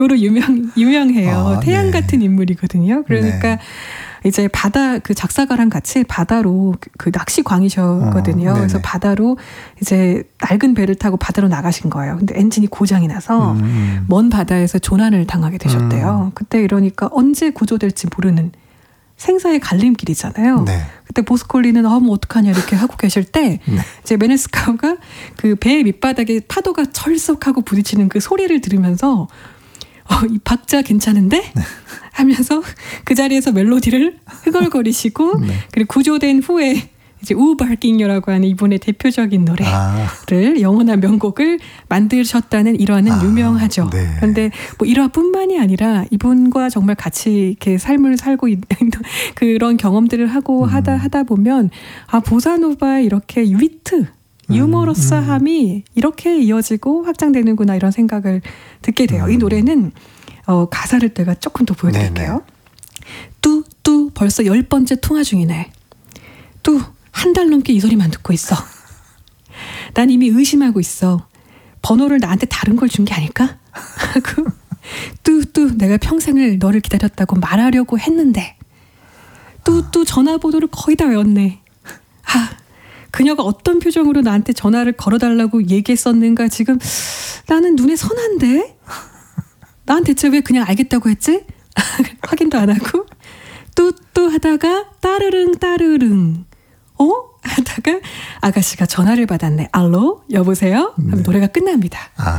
유명해요. 태양 네. 같은 인물이거든요. 그러니까 네. 이제 바다 그 작사가랑 같이 바다로 그 낚시광이셨거든요. 네네. 그래서 바다로 이제 낡은 배를 타고 바다로 나가신 거예요. 근데 엔진이 고장이 나서 먼 바다에서 조난을 당하게 되셨대요. 그때 이러니까 언제 구조될지 모르는 생사의 갈림길이잖아요. 네. 그때 보스콜리는 뭐 어떡하냐 이렇게 하고 계실 때 네. 이제 메네스카우가 그 배의 밑바닥에 파도가 철썩하고 부딪히는 그 소리를 들으면서 이 박자 괜찮은데? 하면서 그 자리에서 멜로디를 흥얼거리시고 네. 그리고 구조된 후에 이제 우발킹요라고 하는 이분의 대표적인 노래를 영원한 명곡을 만드셨다는 일화는 유명하죠. 네. 그런데 뭐 일화뿐만이 아니라 이분과 정말 같이 이렇게 삶을 살고 있는 그런 경험들을 하고 하다 보면 보사노바의 이렇게 위트 유머러스함이 이렇게 이어지고 확장되는구나 이런 생각을 듣게 돼요. 이 노래는 가사를 제가 조금 더 보여드릴게요. 뚜 벌써 10번째 통화 중이네. 뚜 한 달 넘게 이 소리만 듣고 있어. 난 이미 의심하고 있어. 번호를 나한테 다른 걸 준 게 아닐까? 하고 뚜 내가 평생을 너를 기다렸다고 말하려고 했는데 뚜 전화번호를 거의 다 외웠네. 그녀가 어떤 표정으로 나한테 전화를 걸어달라고 얘기했었는가 지금 나는 눈에 선한데? 난 대체 왜 그냥 알겠다고 했지? 확인도 안 하고 뚜 하다가 따르릉 하다가 아가씨가 전화를 받았네. 알로? 여보세요? 하면 노래가 끝납니다.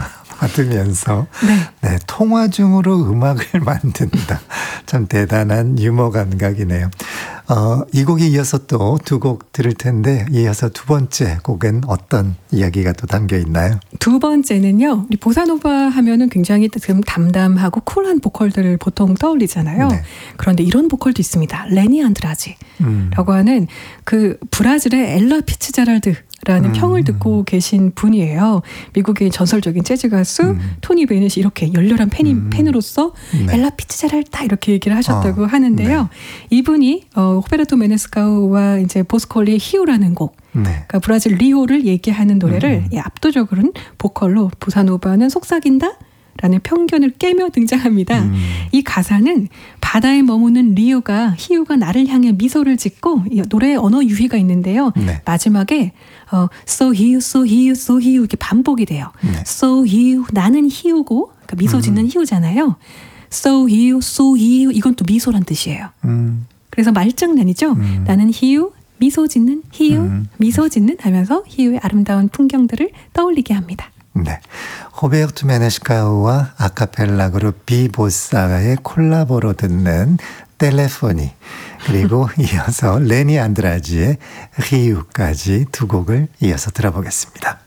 받으면서 네, 통화 중으로 음악을 만든다. 참 대단한 유머 감각이네요. 이 곡에 이어서 또 두 곡 들을 텐데 이어서 두 번째 곡은 어떤 이야기가 또 담겨 있나요? 두 번째는요. 우리 보사노바 하면은 굉장히 좀 담담하고 쿨한 보컬들을 보통 떠올리잖아요. 네. 그런데 이런 보컬도 있습니다. 레니 안드라지라고 하는 그 브라질의 엘라 피츠제랄드라는 평을 듣고 계신 분이에요. 미국의 전설적인 재즈 가수 토니 베넷이 이렇게 열렬한 팬으로서 네. 엘라 피츠제랄드 이렇게 얘기를 하셨다고 하는데요. 이분이 호베르토 메네스카우와 이제 보스콜리의 히오라는 곡, 그러니까 브라질 리오를 얘기하는 노래를 압도적으로는 보컬로 보사노바는 속삭인다? 라는 편견을 깨며 등장합니다. 이 가사는 바다에 머무는 히우가 나를 향해 미소를 짓고 노래의 언어 유희가 있는데요. 마지막에 so hiu 이렇게 반복이 돼요. so hiu 나는 히우고 그러니까 미소 짓는 히우잖아요. so hiu 이건 또 미소란 뜻이에요. 그래서 말장난이죠. 나는 히우 미소 짓는 히우 미소 짓는 하면서 히우의 아름다운 풍경들을 떠올리게 합니다. 네, 호베르토 메네스카우와 아카펠라 그룹 비보사의 콜라보로 듣는 텔레포니 그리고 이어서 레니 안드라지의 히우까지 두 곡을 이어서 들어보겠습니다.